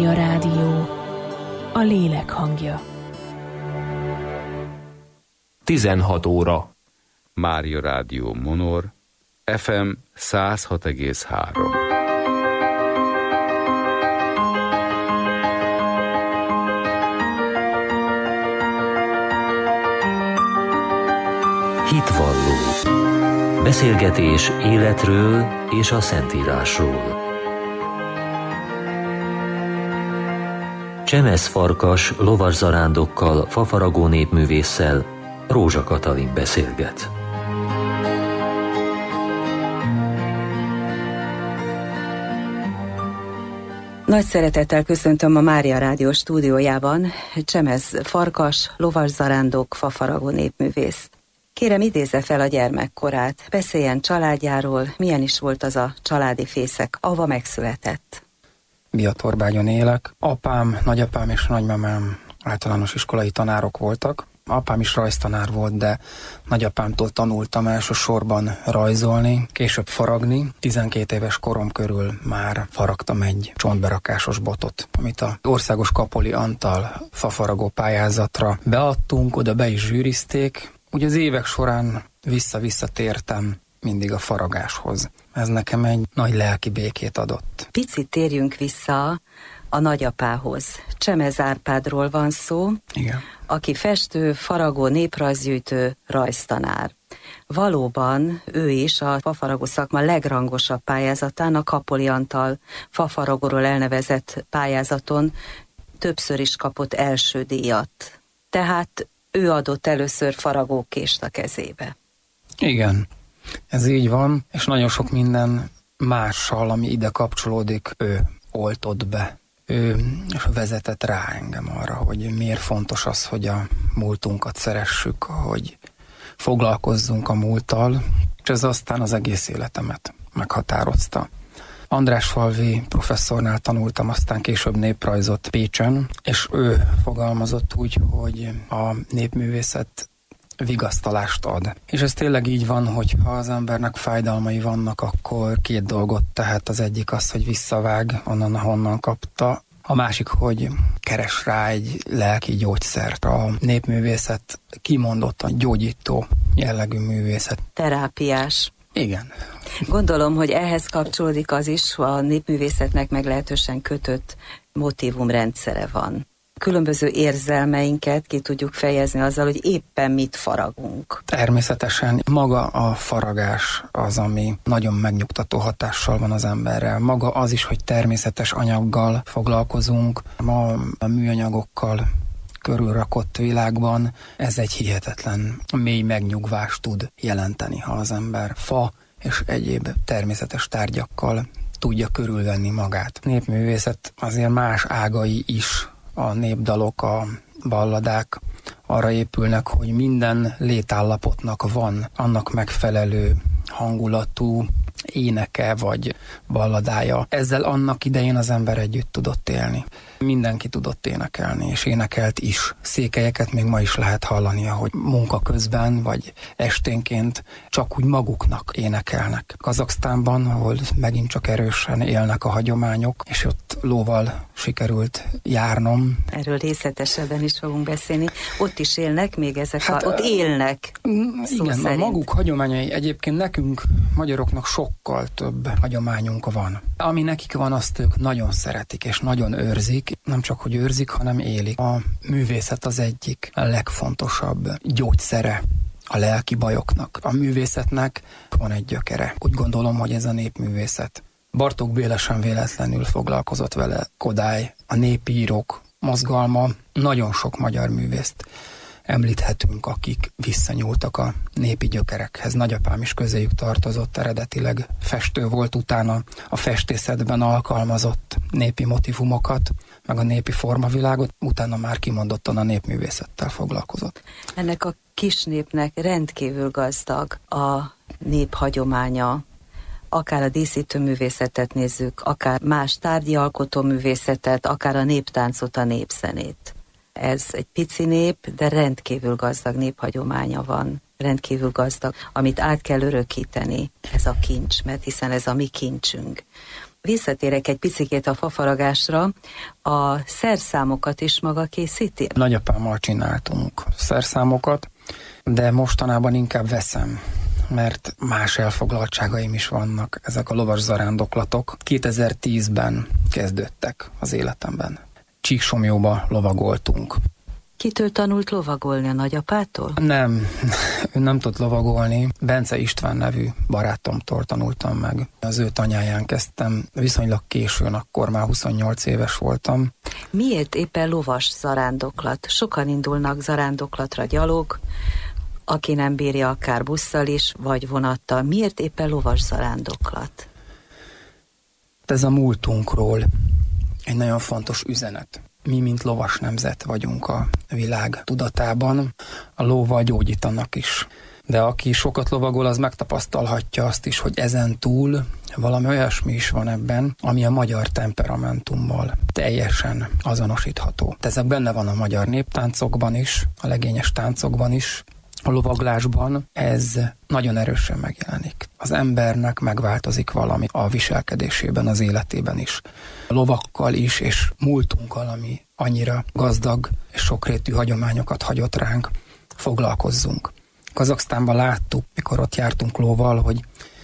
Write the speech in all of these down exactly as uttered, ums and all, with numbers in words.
Mária Rádió, a lélek hangja. tizenhat óra. Mária Rádió Monor, ef em száz hat egész három. Hitvalló. Beszélgetés életről és a Szentírásról. Csemesz Farkas lovaszarándokkal, fafaragó népművésszel Rózsa Katalin beszélget. Nagy szeretettel köszöntöm a Mária Rádió stúdiójában Csemesz Farkas, lovaszárándok, fafaragó népművészt. Kérem, idézze fel a gyermekkorát, beszéljen családjáról, milyen is volt az a családi fészek, ahova megszületett. Biatorbágyon élek. Apám, nagyapám és nagymamám általános iskolai tanárok voltak. Apám is rajztanár volt, de nagyapámtól tanultam elsősorban rajzolni, később faragni. tizenkét éves korom körül már faragtam egy csontberakásos botot, amit az Országos Kapoli Antal fafaragó pályázatra beadtunk, oda be is zsűrizték. Ugye az évek során vissza-vissza tértem mindig a faragáshoz. Ez nekem egy nagy lelki békét adott. Picit térjünk vissza a nagyapához. Csemesz Árpádról van szó, igen, aki festő, faragó, néprajzgyűjtő, rajztanár. Valóban ő is a fafaragó szakma legrangosabb pályázatán, a Kapoli Antal fafaragóról elnevezett pályázaton többször is kapott első díjat. Tehát ő adott először faragókést a kezébe. Igen, ez így van, és nagyon sok minden mással, ami ide kapcsolódik, ő oltott be. Ő vezetett rá engem arra, hogy miért fontos az, hogy a múltunkat szeressük, hogy foglalkozzunk a múlttal, és ez aztán az egész életemet meghatározta. Andrásfalvi professzornál tanultam, aztán később néprajzot Pécsen, és ő fogalmazott úgy, hogy a népművészet vigasztalást ad. És ez tényleg így van, hogy ha az embernek fájdalmai vannak, akkor két dolgot tehet. Az egyik az, hogy visszavág onnan, ahonnan kapta. A másik, hogy keres rá egy lelki gyógyszert. A népművészet kimondottan gyógyító jellegű művészet. Terápiás. Igen. Gondolom, hogy ehhez kapcsolódik az is, a népművészetnek meglehetősen kötött motívumrendszere van. Különböző érzelmeinket ki tudjuk fejezni azzal, hogy éppen mit faragunk. Természetesen maga a faragás az, ami nagyon megnyugtató hatással van az emberrel. Maga az is, hogy természetes anyaggal foglalkozunk, ma a műanyagokkal körülrakott világban, ez egy hihetetlen mély megnyugvást tud jelenteni, ha az ember fa és egyéb természetes tárgyakkal tudja körülvenni magát. Népművészet azért más ágai is, a népdalok, a balladák arra épülnek, hogy minden létállapotnak van annak megfelelő hangulatú éneke vagy balladája. Ezzel annak idején az ember együtt tudott élni. Mindenki tudott énekelni, és énekelt is. Székelyeket még ma is lehet hallani, hogy munka közben, vagy esténként csak úgy maguknak énekelnek. Kazaksztánban, ahol megint csak erősen élnek a hagyományok, és ott lóval sikerült járnom. Erről részletesebben is fogunk beszélni. Ott is élnek még ezek, hát, a, ott élnek. Igen, szerint. A maguk hagyományai egyébként nekünk, magyaroknak sokkal több hagyományunk van. Ami nekik van, azt ők nagyon szeretik, és nagyon őrzik. Nem csak, hogy őrzik, hanem élik. A művészet az egyik legfontosabb gyógyszere a lelki bajoknak. A művészetnek van egy gyökere. Úgy gondolom, hogy ez a népművészet. Bartók Béla sem véletlenül foglalkozott vele. Kodály, a népírók mozgalma, nagyon sok magyar művészt említhetünk, akik visszanyúltak a népi gyökerekhez. Nagyapám is közéjük tartozott, eredetileg festő volt, utána a festészetben alkalmazott népi motivumokat, meg a népi formavilágot, utána már kimondottan a népművészettel foglalkozott. Ennek a kis népnek rendkívül gazdag a néphagyománya, akár a díszítőművészetet nézzük, akár más tárgyi alkotóművészetet, akár a néptáncot, a népzenét. Ez egy pici nép, de rendkívül gazdag néphagyománya van, rendkívül gazdag, amit át kell örökíteni, ez a kincs, mert hiszen ez a mi kincsünk. Visszatérek egy picikét a fafaragásra. A szerszámokat is maga készíti? Nagyapámmal csináltunk szerszámokat, de mostanában inkább veszem, mert más elfoglaltságaim is vannak. Ezek a lovas zarándoklatok kétezer-tízben kezdődtek az életemben. Csíksomjóba lovagoltunk. Kitől tanult lovagolni, a nagyapától? Nem, ő nem tud lovagolni. Bence István nevű barátomtól tanultam meg. Az ő tanyáján kezdtem, viszonylag későn, akkor már huszonnyolc éves voltam. Miért éppen lovas zarándoklat? Sokan indulnak zarándoklatra gyalog, aki nem bírja akár busszal is, vagy vonattal. Miért éppen lovas zarándoklat? Ez a múltunkról egy nagyon fontos üzenet. Mi, mint lovas nemzet vagyunk a világ tudatában, a lóval gyógyítanak is. De aki sokat lovagol, az megtapasztalhatja azt is, hogy ezen túl valami olyasmi is van ebben, ami a magyar temperamentummal teljesen azonosítható. Ez benne van a magyar néptáncokban is, a legényes táncokban is, a lovaglásban ez nagyon erősen megjelenik. Az embernek megváltozik valami a viselkedésében, az életében is. A lovakkal is, és múltunkkal, ami annyira gazdag és sokrétű hagyományokat hagyott ránk, foglalkozzunk. Kazaksztánban láttuk, mikor ott jártunk lóval, hogy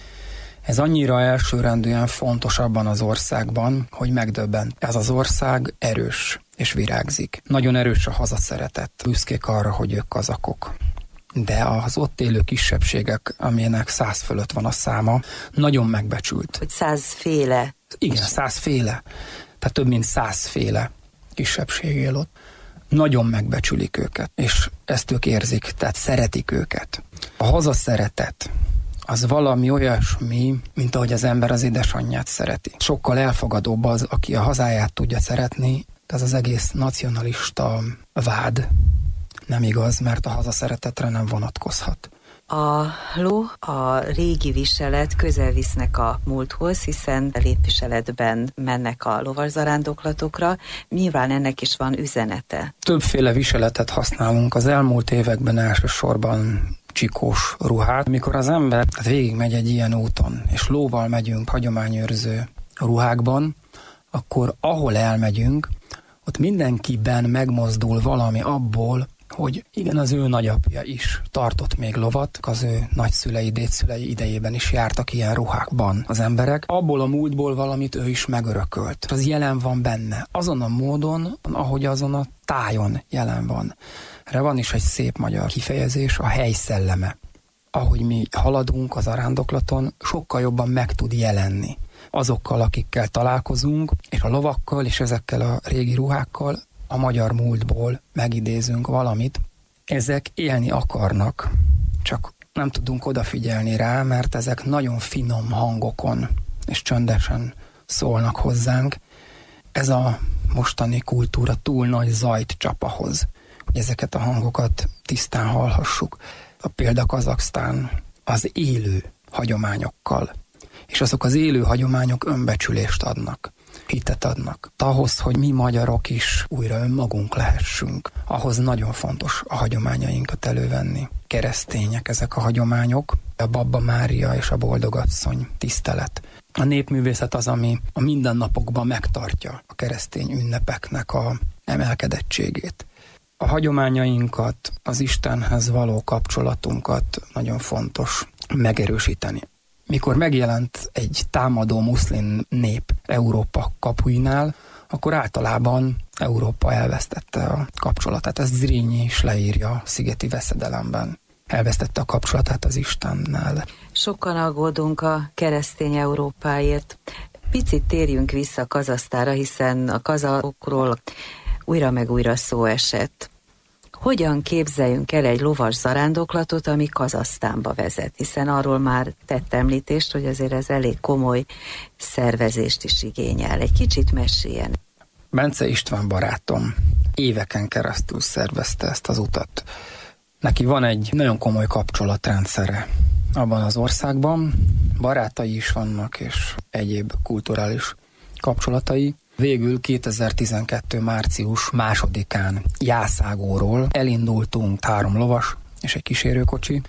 ez annyira elsőrendűen fontos abban az országban, hogy megdöbbent. Ez az ország erős és virágzik. Nagyon erős a hazaszeretet. Büszkék arra, hogy ők kazakok. De az ott élő kisebbségek, amilyenek száz fölött van a száma, nagyon megbecsült. Hogy százféle. Igen, százféle. Tehát több mint százféle kisebbség él ott. Nagyon megbecsülik őket, és ezt ők érzik, tehát szeretik őket. A hazaszeretet az valami olyasmi, mint ahogy az ember az édesanyját szereti. Sokkal elfogadóbb az, aki a hazáját tudja szeretni, ez az egész nacionalista vád nem igaz, mert a hazaszeretetre nem vonatkozhat. A ló, a régi viselet közel visznek a múlthoz, hiszen lépviseletben mennek a lovas zarándoklatokra. Nyilván ennek is van üzenete. Többféle viseletet használunk az elmúlt években, elsősorban csikós ruhát. Amikor az ember végigmegy egy ilyen úton, és lóval megyünk hagyományőrző ruhákban, akkor ahol elmegyünk, ott mindenkiben megmozdul valami abból, hogy igen, az ő nagyapja is tartott még lovat, az ő nagyszülei, dédszülei idejében is jártak ilyen ruhákban az emberek. Abból a múltból valamit ő is megörökölt. Az jelen van benne. Azon a módon, ahogy azon a tájon jelen van. Erre van is egy szép magyar kifejezés, a hely szelleme. Ahogy mi haladunk az zarándoklaton, sokkal jobban meg tud jelenni azokkal, akikkel találkozunk, és a lovakkal és ezekkel a régi ruhákkal a magyar múltból megidézünk valamit. Ezek élni akarnak, csak nem tudunk odafigyelni rá, mert ezek nagyon finom hangokon és csöndesen szólnak hozzánk. Ez a mostani kultúra túl nagy zajt csap ahhoz, hogy ezeket a hangokat tisztán hallhassuk. A példa Kazaksztán az élő hagyományokkal, és azok az élő hagyományok önbecsülést adnak, hitet adnak. Ahhoz, hogy mi magyarok is újra önmagunk lehessünk, ahhoz nagyon fontos a hagyományainkat elővenni. Keresztények ezek a hagyományok, a Babba Mária és a Boldogasszony tisztelet. A népművészet az, ami a mindennapokban megtartja a keresztény ünnepeknek a emelkedettségét. A hagyományainkat, az Istenhez való kapcsolatunkat nagyon fontos megerősíteni. Mikor megjelent egy támadó muszlim nép Európa kapuinál, akkor általában Európa elvesztette a kapcsolatát. Ez Zrínyi is leírja a Szigeti veszedelemben. Elvesztette a kapcsolatát az Istennel. Sokan aggódunk a keresztény Európáért. Picit térjünk vissza Kazahsztánra, hiszen a kazahokról újra meg újra szó esett. Hogyan képzeljünk el egy lovas zarándoklatot, ami Kazahsztánba vezet? Hiszen arról már tett említést, hogy azért ez elég komoly szervezést is igényel. Egy kicsit meséljen. Bence István barátom éveken keresztül szervezte ezt az utat. Neki van egy nagyon komoly kapcsolatrendszere abban az országban. Barátai is vannak, és egyéb kulturális kapcsolatai. Végül kétezer-tizenkettő március másodikán Jászágóról elindultunk három lovas és egy kísérőkocsi,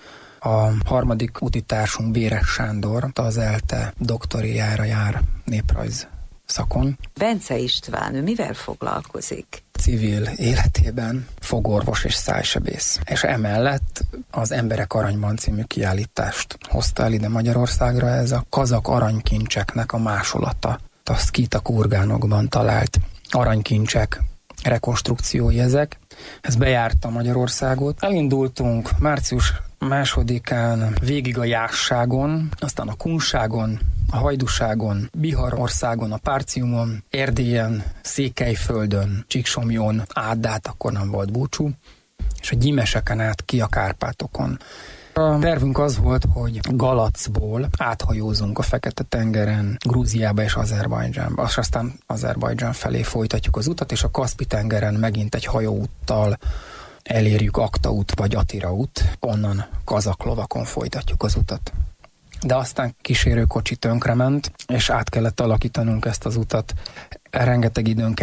A harmadik útitársunk Béres Sándor az ELTE doktoriára jár néprajz szakon. Bence István, ő mivel foglalkozik? Civil életében fogorvos és szájsebész. És emellett az Emberek Aranyban című kiállítást hozta el ide Magyarországra, ez a kazak aranykincseknek a másolata. A szkíta kurgánokban talált aranykincsek rekonstrukciói ezek. Ez bejárta Magyarországot. Elindultunk március másodikán végig a Jásságon, aztán a Kunságon, a Hajdúságon, Biharországon, a Párciumon, Erdélyen, Székelyföldön, Csíksomjón, Ádát, akkor nem volt búcsú, és a Gyimeseken át ki a Kárpátokon. A tervünk az volt, hogy Galacból áthajózunk a Fekete-tengeren, Grúziába és Azerbajdzsánba, és aztán Azerbajdzsán felé folytatjuk az utat, és a Kaszpi-tengeren megint egy hajóúttal elérjük Akta út vagy Atira út, onnan kazak lovakon folytatjuk az utat. De aztán kísérőkocsi tönkrement, és át kellett alakítanunk ezt az utat. Rengeteg időnk